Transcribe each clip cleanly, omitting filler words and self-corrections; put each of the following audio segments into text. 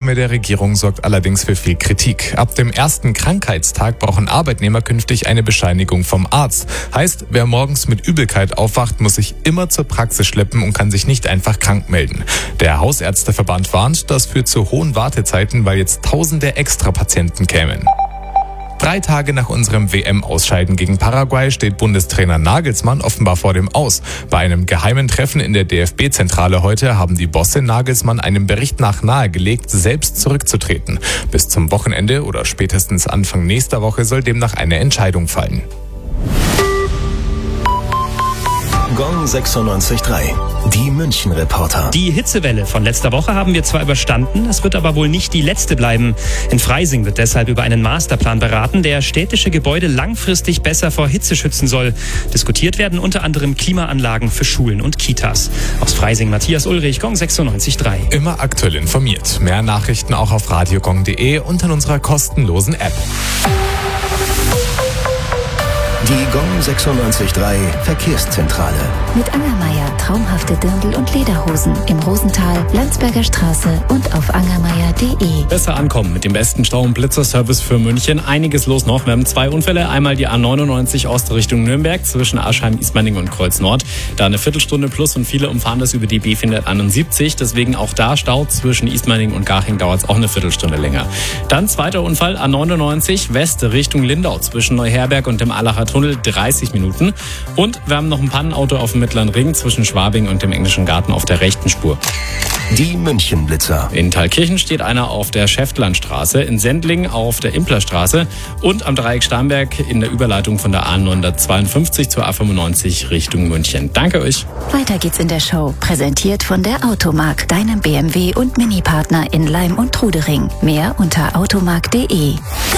Maßnahme der Regierung sorgt allerdings für viel Kritik. Ab dem ersten Krankheitstag brauchen Arbeitnehmer künftig eine Bescheinigung vom Arzt. Heißt, wer morgens mit Übelkeit aufwacht, muss sich immer zur Praxis schleppen und kann sich nicht einfach krank melden. Der Hausärzteverband warnt, das führt zu hohen Wartezeiten, weil jetzt tausende Extrapatienten kämen. 3 Tage nach unserem WM-Ausscheiden gegen Paraguay steht Bundestrainer Nagelsmann offenbar vor dem Aus. Bei einem geheimen Treffen in der DFB-Zentrale heute haben die Bosse Nagelsmann einem Bericht nach nahegelegt, selbst zurückzutreten. Bis zum Wochenende oder spätestens Anfang nächster Woche soll demnach eine Entscheidung fallen. Gong 96.3, die München-Reporter. Die Hitzewelle von letzter Woche haben wir zwar überstanden, es wird aber wohl nicht die letzte bleiben. In Freising wird deshalb über einen Masterplan beraten, der städtische Gebäude langfristig besser vor Hitze schützen soll. Diskutiert werden unter anderem Klimaanlagen für Schulen und Kitas. Aus Freising Matthias Ulrich, Gong 96.3. Immer aktuell informiert. Mehr Nachrichten auch auf radiogong.de und in unserer kostenlosen App. Die Gong 96.3 Verkehrszentrale. Mit Angermeier traumhafte Dirndl und Lederhosen im Rosental, Landsberger Straße und auf angermeier.de. Besser ankommen mit dem besten Stau- und Blitzerservice für München. Einiges los noch. Wir haben 2 Unfälle. Einmal die A99 Ost Richtung Nürnberg zwischen Aschheim, Ismaning und Kreuz Nord. Da eine Viertelstunde plus und viele umfahren das über die B471. Deswegen auch da Stau zwischen Ismaning und Garching dauert es auch eine Viertelstunde länger. Dann zweiter Unfall A99 West Richtung Lindau zwischen Neuherberg und dem Allacher Tunnel 30 Minuten. Und wir haben noch ein Pannenauto auf dem Mittleren Ring zwischen Schwabing und dem Englischen Garten auf der rechten Spur. Die München-Blitzer. In Thalkirchen steht einer auf der Schäftlandstraße, in Sendling auf der Implerstraße und am Dreieck Starnberg in der Überleitung von der A952 zur A95 Richtung München. Danke euch. Weiter geht's in der Show. Präsentiert von der Automark, deinem BMW- und Mini-Partner in Leim und Trudering. Mehr unter automark.de. Du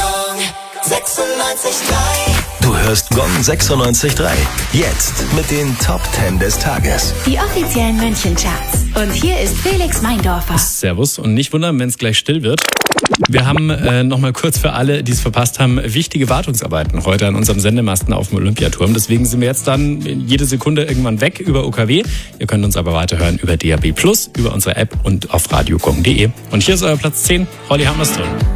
hörst Gong 96.3. Jetzt mit den Top 10 des Tages. Die offiziellen München-Charts. Und hier ist Felix Meindorfer. Servus und nicht wundern, wenn es gleich still wird. Wir haben nochmal kurz für alle, die es verpasst haben, wichtige Wartungsarbeiten heute an unserem Sendemasten auf dem Olympiaturm. Deswegen sind wir jetzt dann jede Sekunde irgendwann weg über UKW. Ihr könnt uns aber weiterhören über DAB+, über unsere App und auf radiogong.de. Und hier ist euer Platz 10, Holly Hammerström.